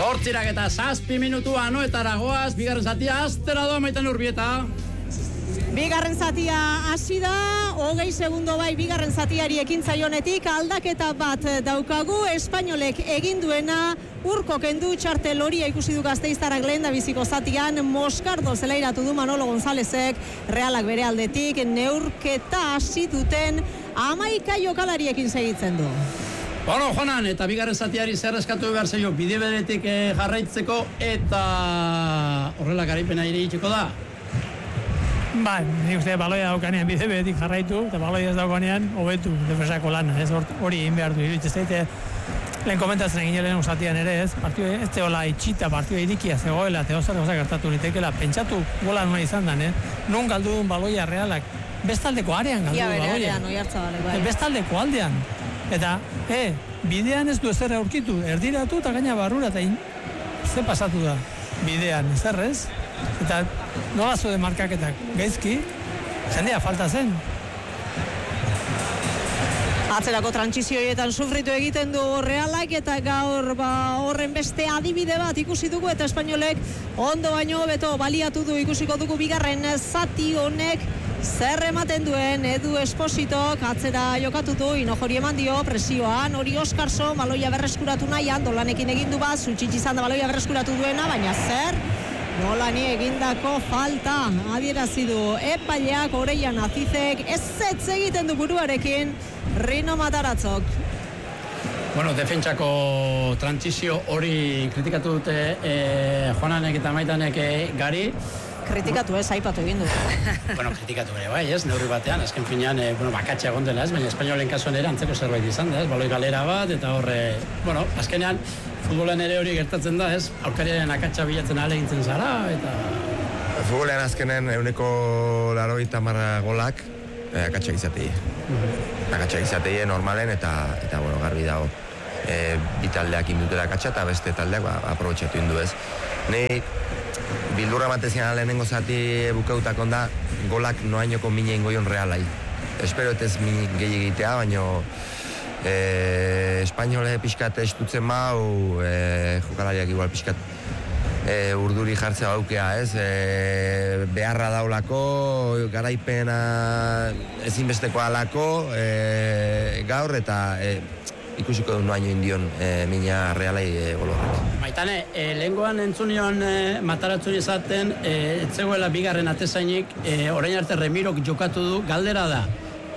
Zortzirak eta 7 minutu Anoetara goaz, bigarren zatia aztera doa Maiten Urbieta. Bigarren zatia hasi da, 20 segundo bai bigarren zatiari ekintzaionetik, aldaketa bat daukagu, espainolek egin duena, Urko kendu txartel horia ikusi du Gasteiztarrak lehen da biziko zatian, Moskardo zelairatu du Manolo Gonzálezek, Realak bere aldetik, neurketa hasi duten 11 jokalariekin segitzen du. Bueno, Jonan, eta bigarren zatiari zer eskatu behar zaio bide beretik jarraitzeko eta horrela garaipena ere itxeko da? Ba, nik uste baloia daukanean bide beretik jarraitu, eta baloia ez daukanean hobetu defensako lana, ez hori egin behar du, iritz ez daite, lehen komentatzen egin lehen usatian ere, ez, partio ez teola itxita, partio irikia zegoela, eta zer gauza gertatu litekela, pentsatu gola nua izan dan, non galdu duen baloia Realak, bestaldeko arean galdu duen baloia. Ia, bere arean, bai. Bestaldeko aldean, eta, bidean ez du ezer aurkitu, erdiratu eta gaina barrura, eta ze pasatu da, bidean, ezer ez? Eta nola zuen markaketak gaizki, jendea falta zen. Atzerako trantsizioetan sufritu egiten du Realak eta gaur horren beste adibide bat ikusi dugu eta espainolek ondo baino hobeto baliatu du ikusiko dugu bigarren zati honek zer ematen duen Edu Espositok atzera jokatu du, Hinojori eman dio presioan, hori Oskarson baloia berreskuratu nahian, Dolanekin egin du bat, Zutxitz izan da baloia berreskuratu duena, baina zer? Dolani egindako falta adierazi du epaileak Oreian Azizek ez egiten du buruarekin Rino Mataratzok. Bueno, defentsako trantsizio hori kritikatu dute Joananek eta Maitanek gari. Kritikatu ez, aipatu egin du. Bueno, kritikatu ere bai, ez, neurri batean, azken finean, bakatxa egon dela, ez, baina espainolen kasuan ere antzeko zerbait izan da, ez, baloi galera bat, eta horre, azkenean, futbolen ere hori gertatzen da, ez, aurkariaren akatsa bilatzen ahalegintzen zara, eta... Futbolean azkenen 90 golak akatsak izatei. Akatsak izatei normalen, eta garbi dago. Bi taldeak indutela akatsa, eta beste taldeak aprobetxatu indu, ez. Nei, bildurra matezian lehenengo zati bukautakon da, golak noainoko mine ingoion Realai. Espero ez min gehi egitea, baina espainole pixkat estutzen mau, jokalariak igual pixkat urduri jartzea aukea, ez? Beharra daulako, garaipena ezinbesteko alako, gaur eta ikusiko du noaino indion mina Realai golorrak. Maitane, lehengoan entzunion Mataratzuri esaten, etzegoela bigarren atezainik, orain arte Remirok jokatu du, galdera da.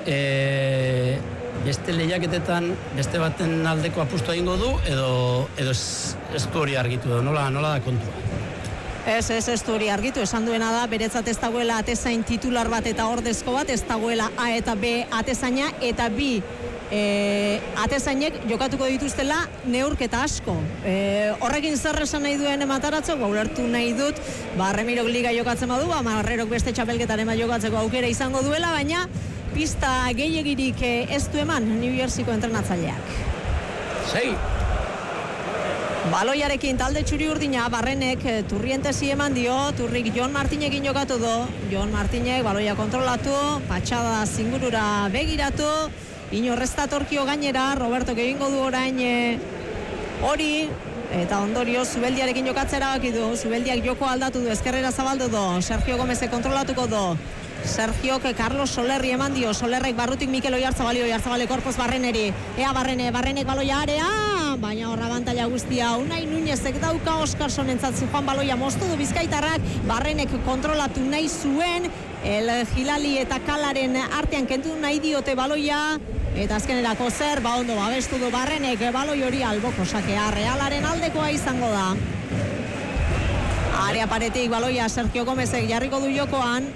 Beste lehiaketetan, beste baten aldeko apustu egingo du, edo ez du hori argitu da, nola da kontua? Ez du hori argitu, esan duena da, beretzat ez dagoela atezain titular bat eta ordezko bat, ez dagoela A eta B atezaina, eta B atezainek jokatuko dituztela neurketa asko. Horrekin zer esan nahi duen Mataratzok, ulertu nahi dut, Remirok liga jokatzen badu, Marrerok beste txapelketaren jokatzeko aukera izango duela, baina pista gehiegirik ez du eman New Jerseyko entrenatzaileak. Sei! Baloiarekin talde txuri urdina, Barrenek Turrientesi eman dio, Turrik Jon Martinekin jokatu du, Jon Martinek baloia kontrolatu, patxada zingurura begiratu, inorreztatorkio gainera, Robertok egingo du orain hori, eta ondorio Zubeldiarekin jokatzera baki du, Zubeldiak joko aldatu du, ezkerrera zabaldu du, Sergio Gomezek kontrolatuko du, Sergiok Carlos Solerri eman dio, Solerrek barrutik Mikel Oiartzabale korpoz Barreneri, Barrenek baloia area, baina horra bantaila guztia, Unai Nuñezek dauka Oskarson entzat Juan baloia moztu du Bizkaitarrak, Barrenek kontrolatu nahi zuen, El Hilali eta Kalaren artean kentu nahi diote baloia, eta azkenerako zer, ondo babestu du Barrenek, baloi hori alboko sakea, Realaren aldekoa izango da. Area paretik baloia Sergio Gomezek jarriko du jokoan,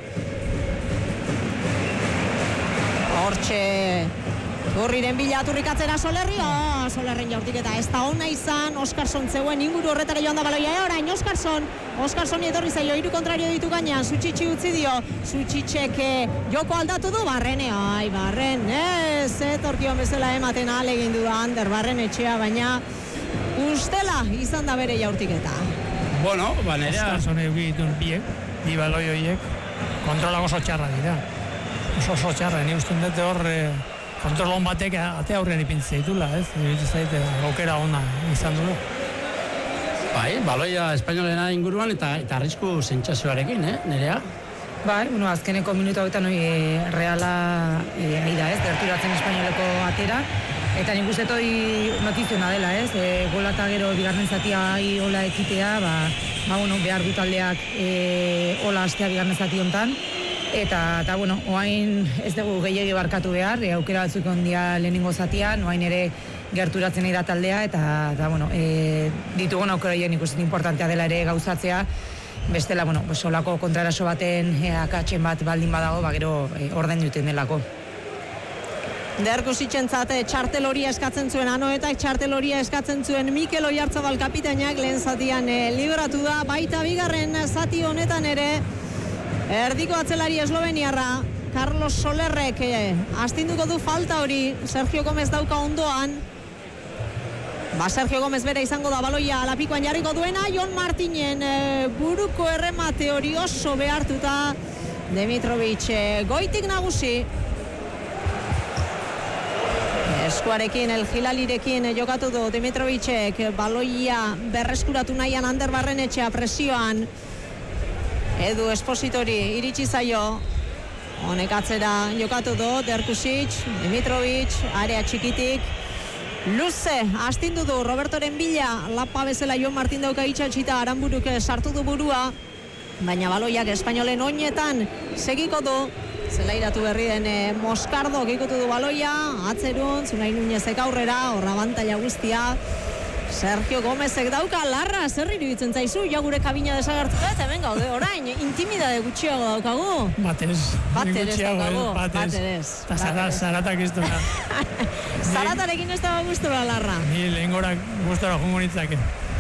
hortxe Turriren bila Turrikatzera Solerri, Solerren jaurtiketa ez da ona izan, Oskarson zegoen inguru horretara joan da baloia, orain Oskarson etorri zaio, 3 kontrario ditu gainean, Zutxitzi utzi dio, Zutxitzek joko aldatu du, Barrene, Barren, ez etorkion bezala ematen alegin du da Ander Barren etxea, baina ustela izan da bere jaurtiketa. Bueno, nerea... Oskarson egitun bi baloi horiek, kontrolak oso txarra dira. Oso txarra, ni usten dute hor kontrolon batek ate aurrean ipintzea ditula, ez? Zaite, aukera ona izan du. Bai, baloia espainolena inguruan eta arrisku sentsazioarekin, Nerea? Bai, azkeneko minutu hauetan Reala aida, gerturatzen espainoleko atera. Eta nik uste hori notiziona dela, gola eta gero bigarren zatia hola ekitea, behar du taldeak hola astea bigarren zati hontan. Eta oain ez dugu gehiegi barkatu behar, aukera batzuk ondia lehenengo zatian, oain ere gerturatzen da taldea, eta ditugun aukera nik uste importantea dela ere gauzatzea, bestela, solako kontraraso baten akatsen bat baldin badago, gero orden duten delako. Derkusitxentzat txartel horia eskatzen zuen Anoetak, txartel horia eskatzen zuen Mikel Oiartzabal kapitainak, lehen zatian libratu da, baita bigarren zati honetan ere, erdiko atzelari esloveniarra, Carlos Solerrek astinduko du falta hori, Sergio Gomez dauka ondoan, Sergio Gomez bere izango da baloia lapikoan jarriko duena, Jon Martinen buruko erremate hori oso behartuta, Dimitrovic goitik nagusi, eskuarekin, El Hilalirekin jokatu du Dimitrovicek, baloia berreskuratu nahian Ander Barrenetxea presioan, Edu Espositori iritsi zaio, honek atzera jokatu du, Derkusic, Dimitrovic, area txikitik, luze, astindu du Robertoren bila, lapa bezala Jon Martin dauka itxatxita, Aranburuk sartu du burua, baina baloiak espainolen oinetan segiko du, zelairatu berri den Moscardo gikutu du baloia, atzerun, Zunai Nunezek aurrera, horra bantaila guztia, Sergio Gomezek dauka larra, zer iruditzen zaizu, ja gure kabina desagertu da, eta hemen gaude, orain, intimidade gutxiago daukagu. Batez daukagu, batez. Eta zaratak ez duela. Zaratarekin ez dago gustora larra. Ni lehen gorak gustora jungo nitzake.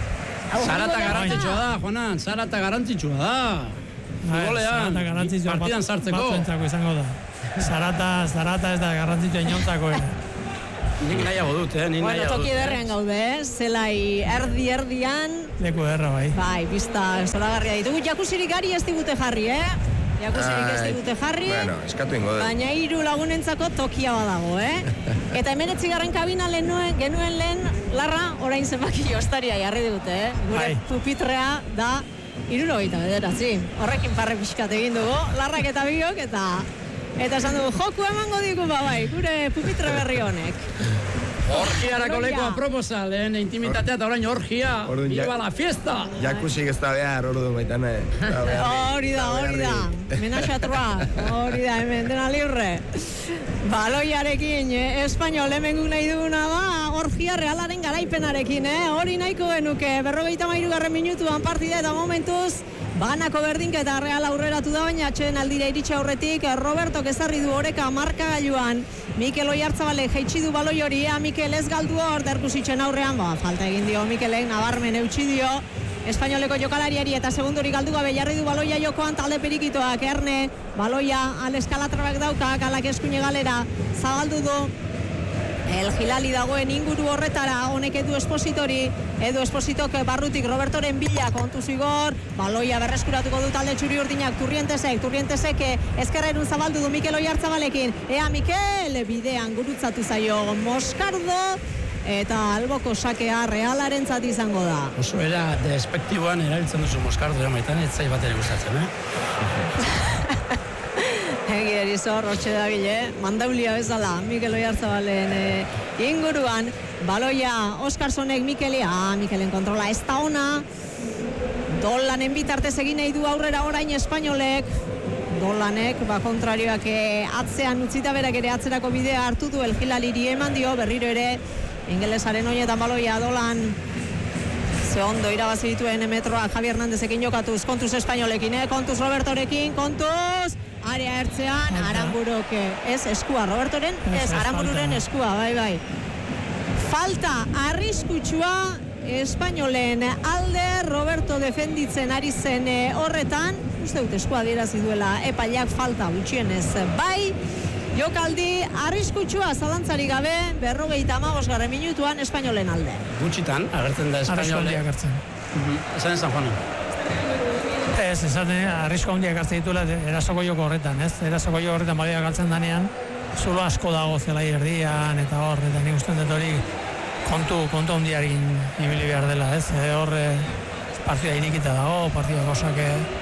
Zarata garantzitsua da, Jonan, zarata garantzitsua da. Futbolean, partidan sartzeko. Batzuentzako izango da. Zarata ez da garrantzitsua inontzako ere. Nik nahiago dut, Bueno, toki ederrean gaude, zelai erdian. Leku ederra, bai. Bai, bizta zoragarria ditugu. Jakusirik gari ez digute jarri, Jakusirik ez digute jarri. Bueno, eskatu ingo dut. Baina 3 lagunentzako tokia badago, Eta 19. kabina genuen lehen, larra, orain zenbaki jostaria jarri dute, Gure pupitrea da 79. Horrekin parre pixkat egin dugu, larrak eta biok, eta esan dugu, joku emango digu bai, gure pupitre berri honek. Orgiarako lekoa proposa, lehen intimitatea eta orain orgia, iba la fiesta! Jakusik ez da behar, ordu baitan. Hori da, menaxatua, hori da, hemen dena libre. Baloiarekin, espainol hemen nahi duguna da, orgia Realaren garaipenarekin, hori nahiko genuke, 53. minutuan partida eta momentuz, banako berdinketa Real aurreratu da, baina atxeden aldira iritsi aurretik, Roberto ezarri du oreka markagailuan, Mikel Oiartzabalek jaitsi du baloi hori, Mikel ez galdu hor, Derkusitzen aurrean, falta egin dio Mikelek, nabarmen eutxi dio, espainoleko jokalariari eta segunduri galdu gabe jarri du baloia jokoan talde perikitoak, Erne, baloia, Aleskalatrabak dauka, Kalak eskuine galera, zabaldu du, El Hilali dagoen inguru horretara, honek Edu Espositori, Edu Espositok barrutik Robertoren bila kontu zigor, baloia berreskuratuko du talde txuri urdinak, Turrientesek ezkerrerun zabaldu du Mikel Oiartzabalekin, Mikel, bidean gurutzatu zaio Moscardo, eta alboko sakea Realaren zati izango da. Oso era despektiboan erabiltzen duzu Moscardo, maitan ez zai bat ere gustatzen, Erizor, hortxe da gile, mandaulia bezala, Mikel Oiartzabalen inguruan, baloia Oskarsonek Mikelen kontrola ez da ona, Dolanen bitartez egin nahi du aurrera orain espainolek, Dolanek, kontrarioak atzean utzita berak ere atzerako bidea hartu du, El Hilaliri eman dio, berriro ere, ingelesaren oinetan baloia Dolan, ze ondo irabazi dituen metroak Javi Hernandezekin jokatuz, kontuz espainolekin, kontuz Robertorekin, kontuz, area ertzean, Aranburuk, ez eskua, Robertoren, ez, Aranbururen eskua, bai. Falta arriskutsua, espainolen alde, Roberto defenditzen ari zen horretan, uste dut eskua adierazi duela, epaileak falta gutxienez, bai, jokaldi arriskutsua zalantzarik gabe, 55. minutuan espainolen alde. Gutxitan, agertzen da espainole. Esan San Juan. Ez, esaten, arrisko handiak hartzen dituela erasoko joko horretan, ez? Erasoko joko horretan balia galtzen danean, zulo asko dago zelai erdian, eta hor, eta nik usten dut hori kontu handiarekin ibili behar dela, ez? Hor, partida irikita dago, partida gozak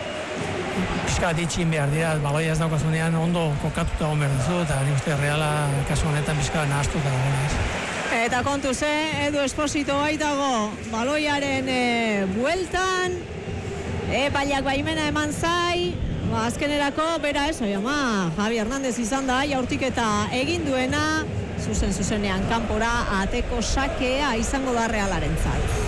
pixkat itxin behar dira, baloia ez daukazunean ondo kokatuta egon behar duzu, eta nik uste Reala kasu honetan pixkat nahastuta dago. Eta kontuz, Edu Esposito baitago baloiaren bueltan, epaileak baimena eman zai, azkenerako bera ez, Javi Hernández izan da, jaurtiketa egin duena, zuzenean kanpora ateko sakea izango da Realarentzat.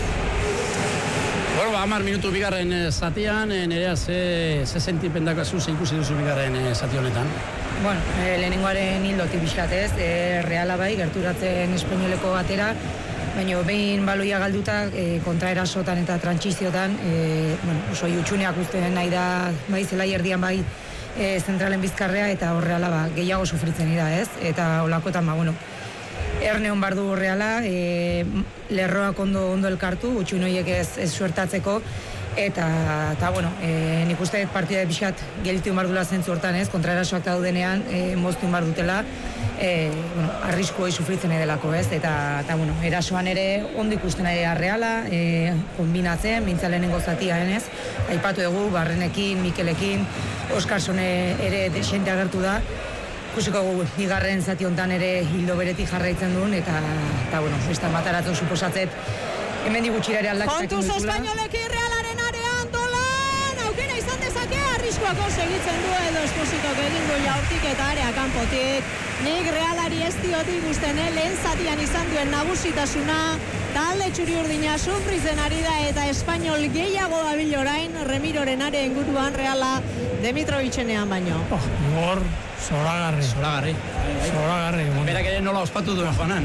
Bueno, 10 minutu bigarren zatian, nerea ze sentipendako ze ikusi duzu bigarren zati honetan? Bueno, lehenengoaren hildotik bizkatez, Reala bai, gerturatzen espainoleko atera, baina behin baloia galduta kontraerasotan eta trantsiziotan, oso jutsuneak usten nahi da, bai zelai erdian bai zentralen bizkarrea eta Reala gehiago sufritzen dira, ez? Eta olakotan, erne hon bardu Reala, lerroak ondo elkartu, utxun horiek ez suertatzeko, eta nik uste partida pixkat gelditu bardula zentzu hortan, ez? Kontraerasoak daudenean, moztu bardutela, arrisku hori sufritzen edelako, ez? Eta erasoan ere ondo ikusten ari Reala, kombinatzen, mintzalenengo zatia, ez? Aipatu dugu, Barrenekin, Mikelekin, Oskarson ere desente agertu da, ikusiko bigarren zati hontan ere hildo beretik jarraitzen duen, eta ez da mataratzen suposatzet, hemen digutxira ere aldaketak kontuz espainolekin Realaren arean dolan, aukera izan dezake, arriskuako segitzen du Edo Espositok egin du jaurtik eta area kanpotik. Nik Realari ez diotik usten, lehen zatian izan duen nagusitasuna, talde txuri urdina sufritzen ari da eta espainol gehiago dabil orain, Remiroren are inguruan Reala Dimitrovitzenean baino. Gor, zoragarri. Berak ere nola ospatu duen joanan.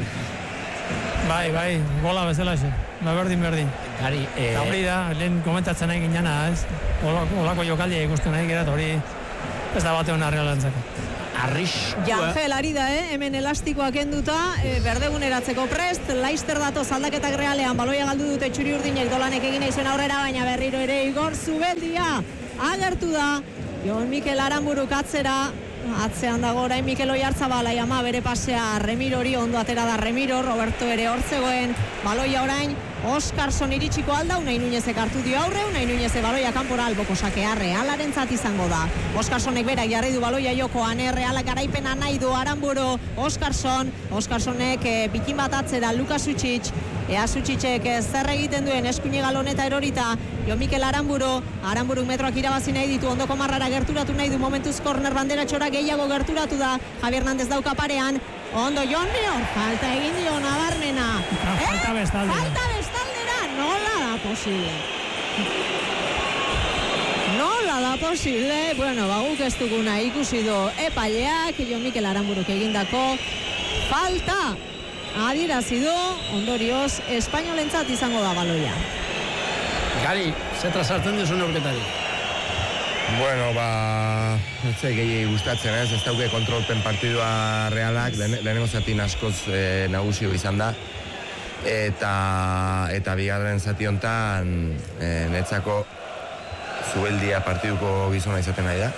Bai, gola bezalaxe. Berdin. Gari, hori da, lehen komentatzen nahi ginana, ez? Olako jokaldia ikusten nahi gerat, hori ez da bate hona Realantzako. Jangel ari da, hemen elastikoak enduta, berdeguneratzeko prest, Laister datoz aldaketak Realean, baloia galdu dute txuri urdinek dolanek egin izuen aurrera, baina berriro ere Igor Zubeldia agertu da, Jon Mikel Aranburuk atzera, atzean dago orain Mikel Oiartzabal, ama bere pasea Remirori, ondo atera da Remiro, Roberto ere hortzegoen, baloia orain, Oskarson iritsiko alda, Unai Nuñezek hartu dio aurre, Unai Nuñezek baloia kanpora alboko sakea Realarentzat izango da. Oskarsonek berak jarri du baloia jokoan, Reala garaipena nahi du Aranburu, Oskarsonek bikin bat atzera, Lukas Utxic, Zutxitxek zer egiten duen eskuine galoneta erorita, Jon Mikel Aranburuk metroak irabazi nahi ditu, ondoko marrara gerturatu nahi du, momentuz korner bandera txora gehiago gerturatu da, Javi Hernández dauka parean, ondo Jon Mior, falta egin dio nabarmena. Falta bestaldera, nola da posible? Nola da posible? Bueno, guk ez duguna ikusi du epaileak, Jon Mikel Aranburuk egindako falta. Adierazi du, ondorioz, espainolentzat izango da baloia. Gari, zetra sartzen duzu neurketari? Bueno, ez gehiagi gustatzen, ez dauke kontrolpen partidua Realak, lehenengo zatin askoz nagusio izan da, eta bigarren zati hontan netzako Zubeldia partiduko gizona izaten nahi da.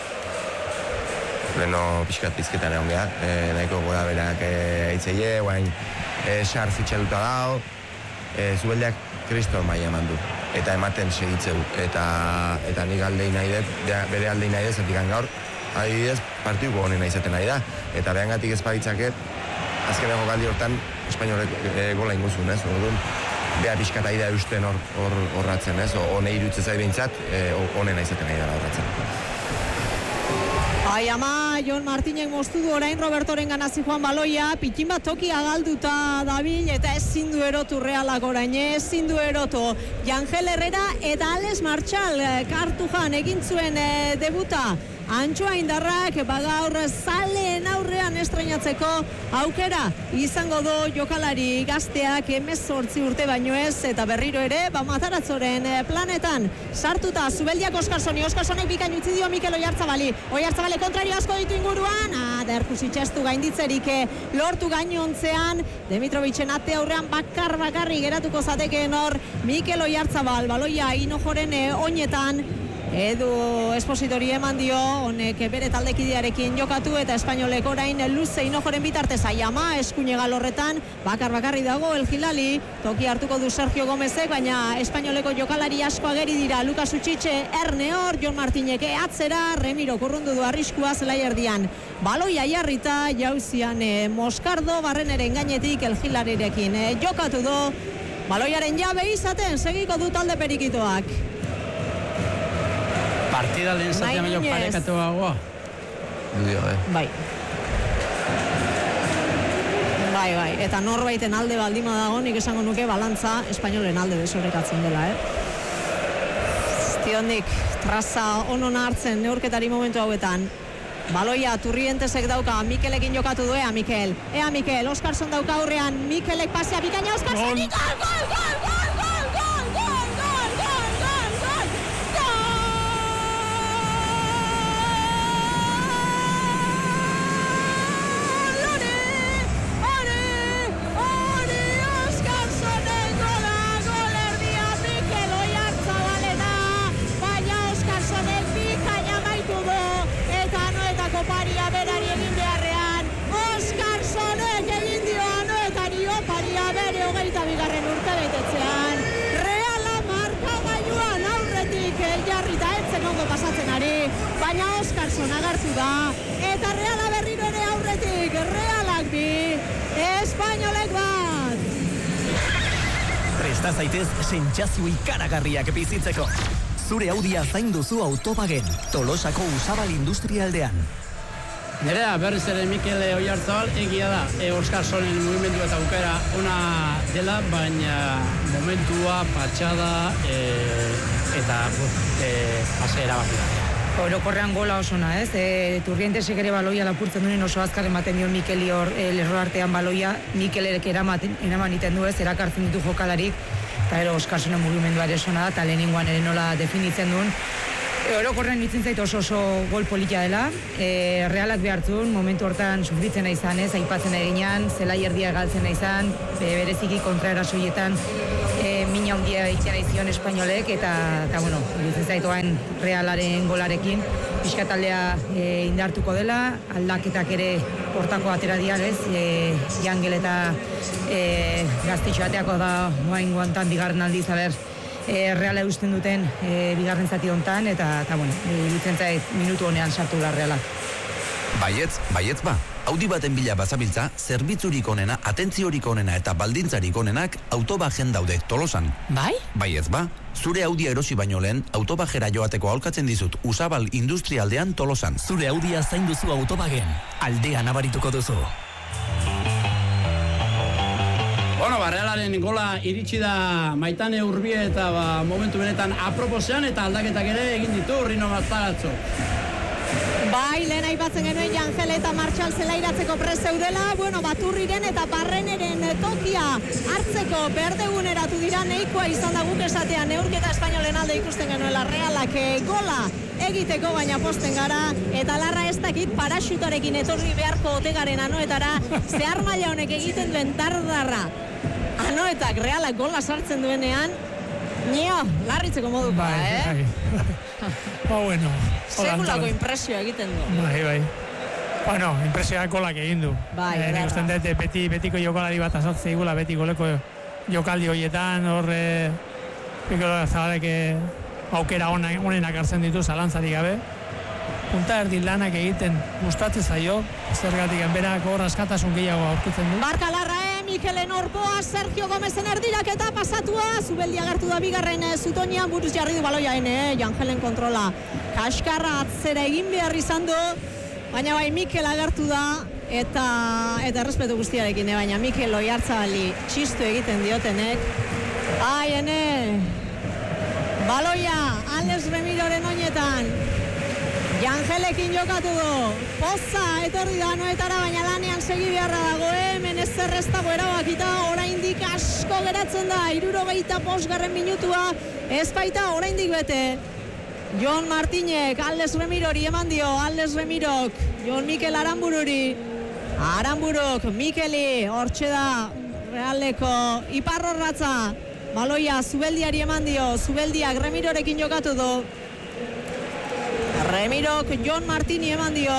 Leno pixkat pizketan egon geha, nahiko goda berak eitzeie, guain xar fitxaduta dao, Zubeldiak kriston maia eman du, eta ematen segitzeu, eta nik aldein nahi dut, bere aldein nahi dut, zatik gaur, adibidez, partiduko honena izaten nahi da, eta behangatik ez baditzaket, azkeneko galdi hortan, espainolek gola inguzun, ez, orduan, beha pixkat aida eusten horratzen, ez, hone irutzen zai behintzat, honena izaten nahi dara horratzen. Ama, Jon Martinek moztu du orain Robertoren ganazi joan baloia, pikin bat toki agalduta dabil eta ezin du erotu Realak orain, ezin du erotu Jangel Herrera eta Alex Martxal Kartujan egin zuen debuta. Antxoa Indarrak gaur zaleen aurrean estreinatzeko aukera izango du jokalari gazteak 18 urte baino ez, eta berriro ere Mataratzoren planetan sartuta Zubeldiak Oskarsonek bikain utzi dio Mikel Oiartzabali kontrario asko ditu inguruan, Derkusic ez du gainditzerik lortu gainontzean, Dimitrovitzen ate aurrean bakarri geratuko zatekeen hor Mikel Oiartzabal, baloia Hinojoren oinetan, Edu Espositori eman dio, honek bere taldekidearekin jokatu eta espainolek orain luze inojoren bitartez Aiama, eskuine galorretan, bakarri dago El Hilali, toki hartuko du Sergio Gomezek, baina espainoleko jokalari asko ageri dira, Lukas Utxitxe, Erneor, Jon Martinek atzera, Remiro kurrundu du arriskua zelai erdian. Baloia jarrita, jauzian Moskardo, Barreneren gainetik El Hilarirekin jokatu du, baloiaren jabe izaten, segiko du talde perikitoak. Partida lehen zatea medio parekatu gagoa. Bai. Eta norbaiten alde baldima dago, nik esango nuke balantza espainolen alde desorekatzen dela, Ziondik, traza onona hartzen neurketari momentu hauetan. Baloia Turrientesek dauka, Mikelekin jokatu du, Mikel. Mikel, Oskarson dauka aurrean, Mikelek pasea bikaina Oskarson, gol! Paria berari egin beharrean, Oskarsonek egin dio anoetari oparia bere 22. urte betetzean. Reala markagailuan aurretik jarrita etzen ondo pasatzen ari, baina Oskarson agertu da, eta Reala berriro ere aurretik, Realak 2, espainolek 1. Presta zaitez sentsazio ikaragarriak bizitzeko. Zure Audia zain duzu Autobagen, Tolosako Usabal Industrialdean. Nerea, berriz ere Mikel Oiartzabal egia da, Oskarsonen mugimendu eta aukera ona dela, baina momentua, patxada eta pase erabaki da. Orokorrean gola osona, Turrientesek ere baloia lapurtzen duen oso azkar ematen dio Mikeli hor lerro artean baloia, Mikelek eraman iten du, erakartzen ditu jokalarik, eta ero Oskarsonen mugimendua ere osona da, eta lehenengoan ere nola definitzen duen. Orokorren itzen zait oso gol politia dela, Realak behartzun, momentu hortan sufritzen izan, aipatzen eginean, zelai erdia galtzen izan, bereziki kontraerasoietan mina handia egiten aizion espainolek, eta bueno, itzen zaitoan Realaren golarekin, pixkataldea indartuko dela, aldaketak ere hortako atera dian, Jangel eta Gaztetxo ateako da moain guantan bigarren aldiz, Reala eusten duten bigarren zati hontan, eta bueno, iruditzen zait minutu honean sartu da Reala. Baietz ba. Audi baten bila bazabiltza, zerbitzurik onena, atentziorik onena eta baldintzarik onenak Autobagen daude Tolosan. Bai? Baietz ba. Zure Audia erosi baino lehen, Autobagera joateko aholkatzen dizut Usabal Industrialdean Tolosan. Zure Audia zain duzu Autobagen, aldean abarituko duzu. Bueno, Realaren gola iritsi da Maitane Urbie eta momentu benetan aproposean eta aldaketak ere egin ditu Rino Maztagatzo. Bai, lehen aipatzen genuen Jangel eta Martxal zelairatzeko prezeudela, Baturriren eta Barreneren tokia hartzeko berdeguneratu dira, nahikoa izan da guk esatean neurketa espainolen alde ikusten genuela Realak gola egiteko, baina posten gara, eta larra ez dakit paraxutarekin etorri beharko otegaren anoetara, zehar maila honek egiten duen dardarra. Anoetak Realak gola sartzen duenean, larritzeko moduko, Bueno. Segulako impresioa egiten du. Bai. Bueno, impresioa golak egin du. Nik usten dut betiko jokalari bat azaltze igula, beti goleko jokaldi horietan, Pikolo Zabalek aukera honenak hartzen ditu, zalantzarik gabe. Punta erdi lanak egiten gustatzen zaio, zergatik berak hor askatasun gehiago aurkitzen du. Barka larra, Mikelen Orpoa, Sergio Gomezen erdirak eta pasatua, Zubeldi agertu da bigarren Zutonian, buruz jarri du baloiaen, Jangelen kontrola. Kaskarra atzera egin behar izan du, baina bai Mikel agertu da, eta errespetu guztiarekin, baina Mikel Oiartzabali txistu egiten diotenek. Baloia, Alex Remiroren oinetan, Jangelekin jokatu du, poza etorri da noetara, baina lanean segi beharra dago, hemen ez zerreztago erabakita, oraindik asko geratzen da, 75. minutua, ez baita oraindik bete. Jon Martinek, Alex Remirori eman dio, Alex Remirok, Jon Mikel Aranburuk, Mikeli, hortxe da, Realeko Iparrorratza, baloia Zubeldiari eman dio, Zubeldiak Remirorekin jokatu du, Remirok Jon Martini eman dio.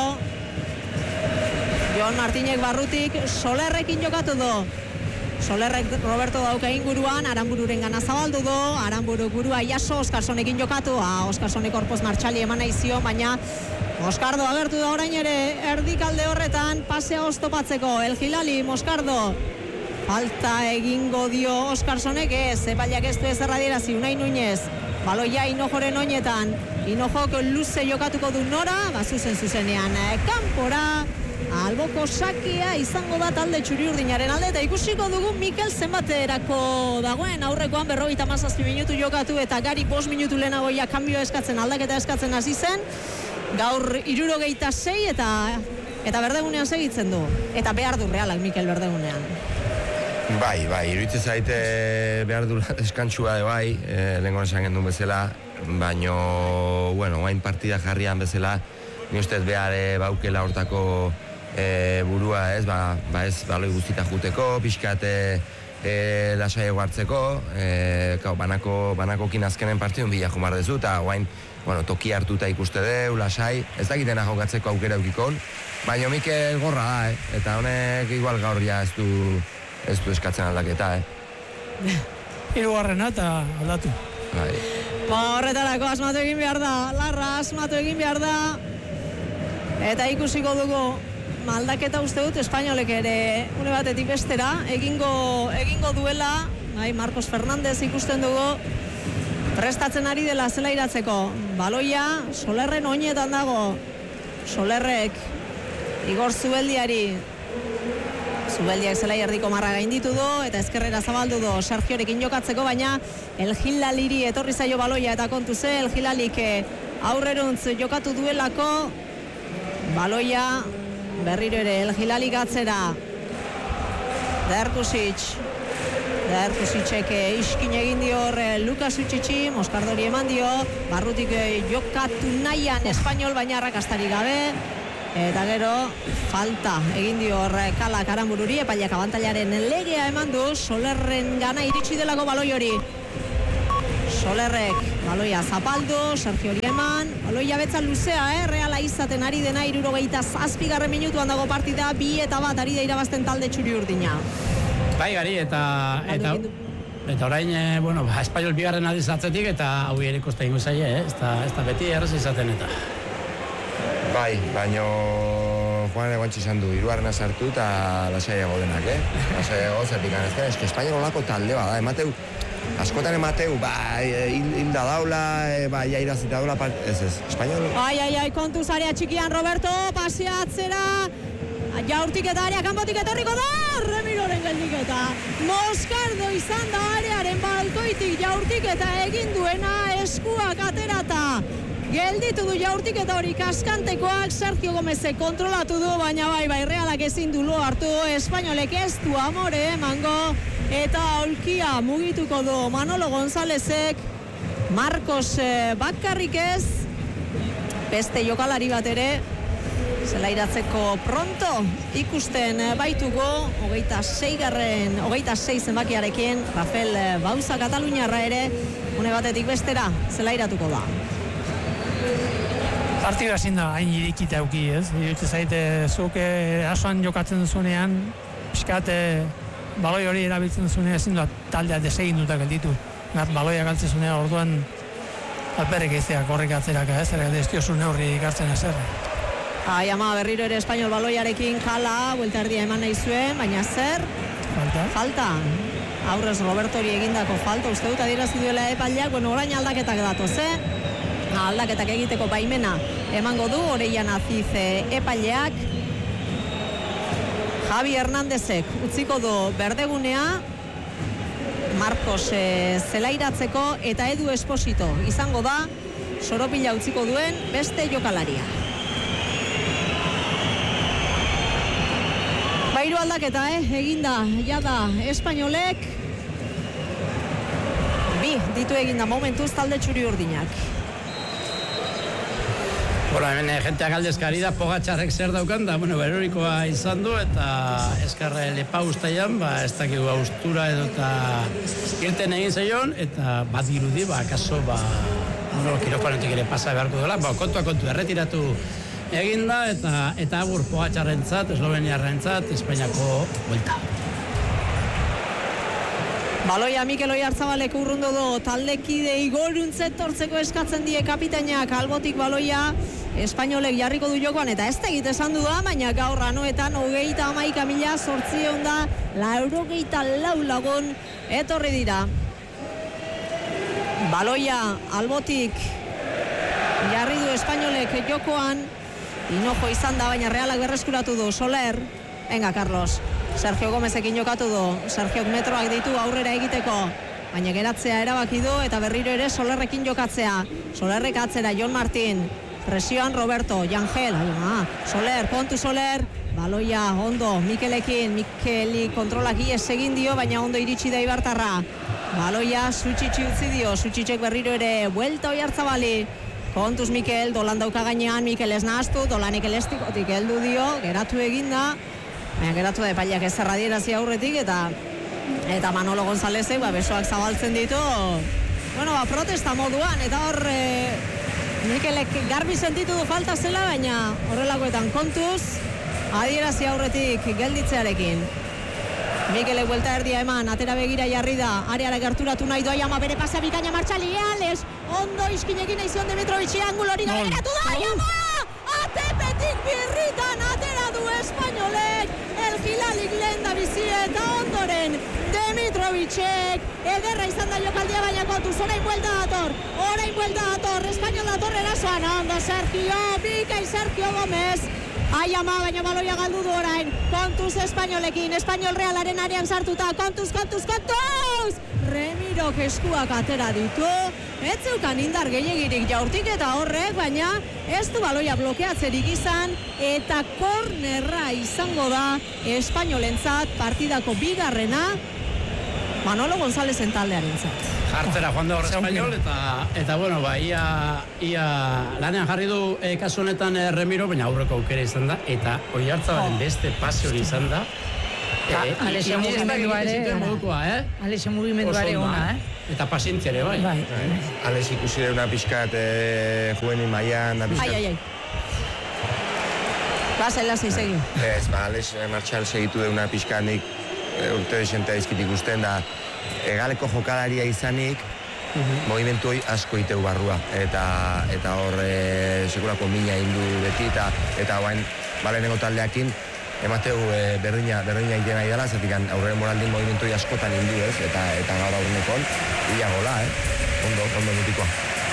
Jon Martinek barrutik Solerrekin jokatu du. Solerrek Roberto dauka inguruan, Aranbururen gana zabaldu du, Aranburu gurua jaso, Oskarsonekin jokatu, Oskarsonek orpoz martxali eman nahi zio, baina Moskardo agertu da orain ere, erdikalde horretan, pasea oztopatzeko, El Hilali, Moskardo, falta egingo dio Oskarsonek, epaileak ez du ez erradierazi, Unai Nuñez, baloia Hinojoren oinetan, Hinojok luze jokatuko du nora, zuzenean kanpora, alboko sakea izango da talde txuri-urdinaren alde, eta ikusiko dugu Mikel zenbaterako dagoen, aurrekoan 57 minutu jokatu eta Gari 5 minutu lehenago ja kanbio eskatzen, aldaketa eskatzen hasi zen, gaur 76 eta Berdegunean segitzen du, eta behar du Realak Mikel Berdegunean. Bai, iruditzen zaite behar du eskantzua bai, lehenko esan gendun bezala, baino, bueno, guain partida jarrian bezala, ni ustez behar baukela hortako burua, ez, ez baloi guztita juteko, pixkat lasai eguartzeko, banakokin azkenen partidun bila jomar dezu, eta guain, bueno, toki hartuta ikuste deu, lasai, ez dakitena jokatzeko aukera eukikon, baina Mikel gorra da, eta honek igual gaur ja ez du eskatzen aldaketa, Hirugarrena eta aldatu. Horretarako asmatu egin behar da, Larra asmatu egin behar da, eta ikusiko dugu aldaketa uste dut espainolek ere une batetik bestera egingo duela, Marcos Fernández ikusten dugu prestatzen ari dela zelairatzeko, baloia Solerren oinetan dago, Solerrek Igor Zubeldiak zelai erdiko marra gainditu du eta ezkerrera zabaldu du Sergiorekin jokatzeko, baina El Hilaliri etorri zaio baloia eta kontu ze, El Hilalik aurreruntz jokatu duelako, baloia berriro ere El Hilalik atzera, Derkusicek iskin egin dio Lukas Utsitsi, Moskardori eman dio, barrutik jokatu nahian espainol, baina arrakastari gabe, eta gero falta egin dio Kalak Aranbururi, epaileak abantailaren legea eman du, Solerren gana iritsi delako baloi hori. Solerrek baloia zapaldu, Sergio eman, baloia betzan luzea, Reala izaten ari dena 77. Minutuan dago partida, 2-1 ari da irabazten talde txuri-urdina. Bai, Gari, eta orain, bueno, espainol bigarren aldiz atzetik, eta hau ere kosta ingo zaie, ez da beti erraz izaten eta. Bai, baino Juan Eguantzi izan du, hirugarrena sartu eta lasaiago denak, lasaiago zertik ganezken, eski espainol olako talde bada, askotan emateu, hilda daula, ja irazita daula, ez, espainol... Ai, kontuz area txikian Roberto, pasea atzera, jaurtik eta area kanpotik etorriko da, Remiroren geldiketa. Moskardo izan da arearen balkoitik jaurtik eta egin duena eskuak aterata. Gelditu du jaurtik eta hori kaskantekoak, Sergio Gomezek kontrolatu du, baina bai, Realak ezin du lo hartu, espainolek ez du amore emango, eta aulkia mugituko du Manolo Gonzálezek, Marcos bakarrik ez, beste jokalari bat ere, zelairatzeko pronto ikusten baituko, 26 zenbakiarekin, Rafael Bauza Kataluniarra ere, une batetik bestera, zelairatuko da. Partida ezin da hain irikita euki, ez? Iruditzen zaite zuk asoan jokatzen duzunean, pixkat baloi hori erabiltzen duzunean ezin da taldea deseginduta gelditu. Baloia galtzen zunean orduan alperrek ezeak horrek atzeraka, ez? Ez diozu neurri ikartzen ezer. Ama berriro ere espainol baloiarekin Kala, buelta erdia eman nahi zuen, baina zer? Falta. Aurrez Robertori egindako falta, uste dut adierazi duela epaileak, bueno, orain aldaketak datoz, aldaketak egiteko baimena emango du, Oreian Aziz epaileak. Javi Hernándezek utziko du Berdegunea, Marcos zelairatzeko, eta Edu Esposito izango da Soropila utziko duen beste jokalaria. Bairu aldaketa, eginda, jada espainolek, bi ditu eginda momentuz talde txuri-urdinak. Bueno, hemen jenteak aldezkari da, Pogačarrek zer daukan da, bueno, berorikoa izan du, eta eskarra lepa ustaian, ez dakigu austura edo eta irten egin zeion, eta badirudi, kaso, kirofanotik ere pasa beharko dela, kontu erretiratu eginda eta agur Pogačarrentzat, Esloveniarrentzat, Espainiako buelta. Baloia Mikel Oyarzabalek urrundu du, taldekide Igoruntzet tortzeko eskatzen die kapitainak, albotik baloia espainolek jarriko du jokoan, eta ez tegit esan du da, baina gaur anoetan 31.894 lagun etorri dira. Baloia albotik jarri du espainolek jokoan, inojo izan da, baina Realak berreskuratu du, Soler, venga Carlos. Sergio Gomezekin jokatu du, Sergiok metroak ditu aurrera egiteko, baina geratzea erabaki du eta berriro ere Solerrekin jokatzea. Solerrek atzera, Jon Martin, presioan Roberto, Jangel, Soler, kontu Soler, baloia ondo, Mikeli kontrolak ies egin dio, baina ondo iritsi da Ibartarra. Baloia Sutsitsi utzi dio, Sutsitsek berriro ere, buelta Oyarzabali. Kontuz Mikel, Dolan dauka gainean, Mikel ez nahaztu, Dolanek elestikotik heldu dio, geratu eginda. Baina geratu da epaileak ez erradierazi aurretik eta Manolo Gonzálezek besoak zabaltzen ditu protesta moduan eta hor Mikelek garbi sentitu du falta zela, baina horrelakoetan kontuz adierazi aurretik gelditzearekin. Mikelek buelta erdia eman, atera begira jarri da, areara gerturatu nahi doa Jama bere pasa bikaina Martxali Ales, ondo iskinekin eizion Dimitrovic angulori gabe geratu da Jama! Atepetik birritan atera du espainolek, El Hilalik lehen da bizi eta ondoren Dimitrovicek ederra izan da jokaldia, baina kontuz orain buelta dator, espainol dator erasoan, ondo Sergio, Mikel Sergio Gomez, Aiama, baina baloia galdu du orain, kontuz espainolekin, espainol Realaren arean sartuta, kontuz! Remirok eskuak atera ditu, ez zeukan indar gehiagirik jaurtik eta horrek, baina ez du baloia blokeatzerik izan, eta kornerra izango da espainolentzat partidako bigarrena, Manolo Gonzálezen taldearentzat. Jartzera joan da hor espainol, eta ia lanean jarri du kasu honetan Remiro, baina aurreko aukera izan da, eta Oyarzabalen beste pase hori izan da. Alexe mugimendua ere ona, Eta pazientzia ere, bai. Alex ikusi deuna pixkat juvenil mailan da pixkat. Ai. Basela segi. Ez, Alex Martxal segitu deuna pixkat nik urte desentea izkit ikusten da egaleko jokalaria izanik movimentu hori asko iteu barrua eta hor sekulako mina hindu beti eta guain balenengo taldeakin emateu berdina egiten nahi dela, zatik aurre moraldin movimentu hori askotan hindu ez, eta gaur aurrenekon ia gola, ondo mutikoa.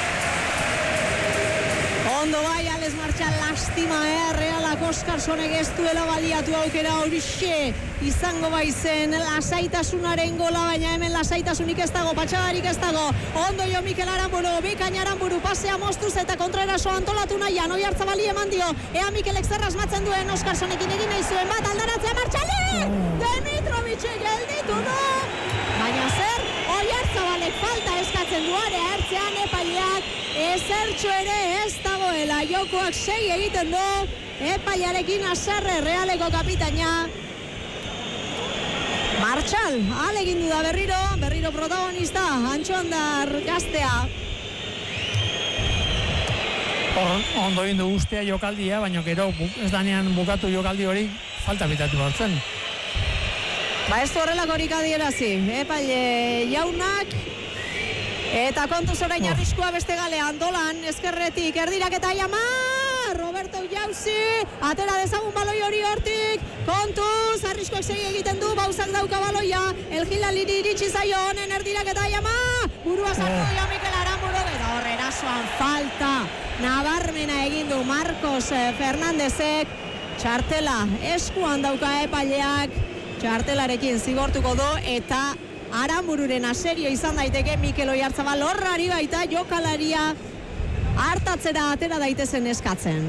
Ondo bai, Alex Martxal lastima, Realak Oskarsonek ez duela baliatu aukera horixe izango baizen lasaitasunaren gola, baina hemen lasaitasunik ez dago, patxadarik ez dago. Ondo jo Mikel Aramburu, bikaina Aramburu pasea moztuz eta kontraeraso antolatu nahian, Oyarzabali eman dio, ea Mikelek zer asmatzen duen Oskarsonekin egin nahi zuen bat, aldaratzea Martxali! Dimitrovicek gelditu du! Baina zer, Oyarzabalek falta eskatzen duare hartzean epaileak ezertxo ere ez dagoela, jokoak sei egiten du, epailearekin haserre Realeko kapitaina. Martxal, alegindu da berriro protagonista, Antxondar gaztea. Ondo indu ustea jokaldia, baina gero ez danean bukatu jokaldi hori falta bitatu hartzen. Ez horrelakorik adierazi, epaile jaunak, eta kontuz orain arriskua beste galean, Dolan, ezkerretik, erdirak eta Aiama, Roberto Jauzi, atera dezagun baloi hori hortik, kontuz, arriskoak segi egiten du, Bauzak dauka baloia, El Hilaliri iritsi zaio honen erdirak eta Aiama, burua sartu dio Mikel Aramburu, eta horre erasoan falta, nabarmena egin du Marcos Fernandezek, txartela eskuan dauka epaileak, txartelarekin zigortuko du eta Arambururen aserio izan daiteke Mikel Oyarzabal horrari baita jokalaria hartatzera atera daitezen eskatzen.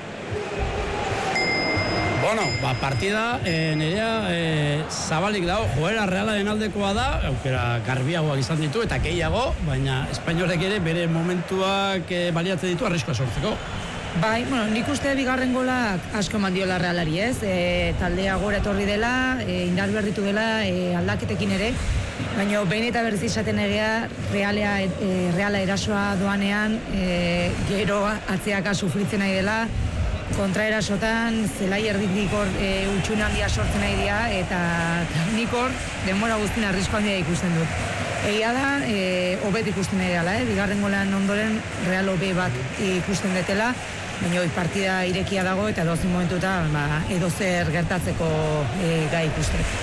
Partida nerea zabalik dago, joera Realaren aldekoa da, aukera garbiagoak izan ditu eta gehiago, baina espainolek ere bere momentuak baliatzen ditu arriskoa sortzeko. Bai, nik uste bigarren golak asko mandiola Realari, ez? Taldea gora etorri dela, indar berritu dela aldaketekin ere, Baina behin eta berriz izaten egea, Reala erasoa doanean, gero atzeaka sufritzen nahi dela, kontraerasotan zelai erditik hor utxune handia sortzen nahi dira, eta nik hor denbora guztien arrisko handia ikusten dut. Egia da, hobet ikusten nahi dela, bigarren golean ondoren Real hobe bat ikusten detela, baina partida irekia dago eta dozin momentuta edozer gertatzeko gai ikusten.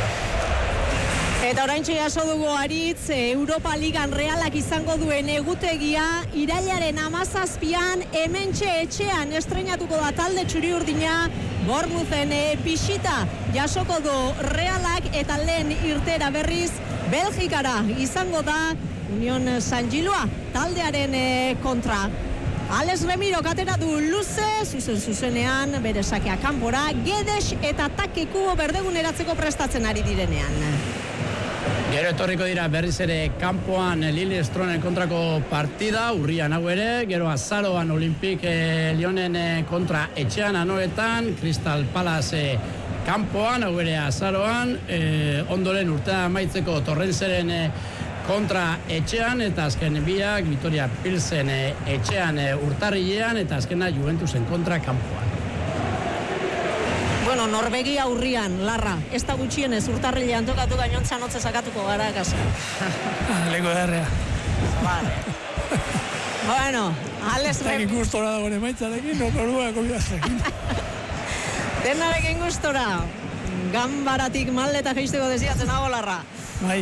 Eta oraintxe jaso dugu Aritz, Europa Ligan Realak izango duen egutegia, irailaren 17an hementxe etxean estreinatuko da talde txuri-urdina, Bournemouthen bisita jasoko du Realak eta lehen irtera berriz Belgikara izango da Union Saint-Gilloa taldearen kontra. Alex Remiro katera du luze, zuzenean, bere sakea kanpora, Guedes eta Take Kubo berdeguneratzeko prestatzen ari direnean. Gero etorriko dira berriz ere kanpoan Lillestrømen kontrako partida, urrian hau ere, gero azaroan Olympique Lyonen kontra etxean anoetan, Crystal Palace kanpoan, hau ere azaroan, ondoren urtea amaitzeko Torrenseren kontra etxean, eta azken biak Vitoria Pilsen etxean urtarrilean, eta azkena Juventusen kontra kanpoan. Bueno, Norvegia urrian, Larra, ez da gutxienez urtarrilean tokatu gainontzan hotze sakatuko gara kasa. Leko derrea. Vale. Bueno, Alex Remiro. Zakin gustora dagoen emaitzarekin, nokoruako bidazekin. Denarekin gustora. Gambaratik maldeta geisteko desiatzen hago, Larra. Bai.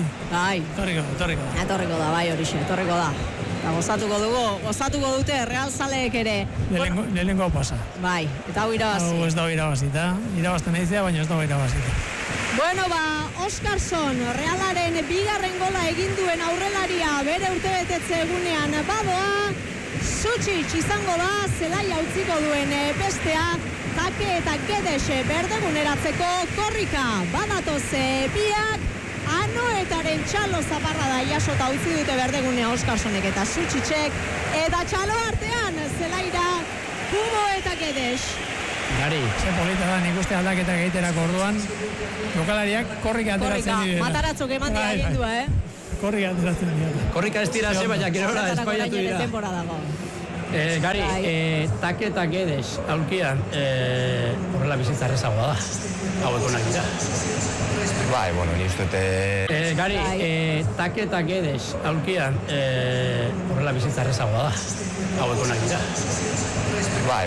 Etorriko da, bai horixe, etorriko da. Eta gozatuko dute Real zaleek ere. Lehenengo pasa. Bai, eta hau irabazi. Hau ez dago irabazita. Irabazten eizia, baina ez dago irabazita. Bueno, Oskarson, Realaren bigarren gola egin duen aurrelaria bere urtebetetze egunean badoa. Sučić izango da, zelaia utziko duen bestea. Take eta Guedes berdeguneratzeko korrika. Badatoz biak. Anoetaren txalo zaparra da jasota utzi dute berdegunea Oskarsonek eta Sučićek, eta txalo artean zelaira Kubo eta Guedes. Gari, ze polita da nik uste aldaketak egiterako orduan, jokalariak korrika ateratzen dira. Mataratzok eman dira agindua, Korrika ateratzen dira. Korrika ez dira ze, baina gerora espaiatu dira. Gari, Take eta Guedes aulkian horrela bizitza errezagoa da. Hauek onak dira. Bai, bueno, ni uste Gari, Take eta Guedes aulkian horrela bizitza errezagoa da. Hauek onak dira. Bai,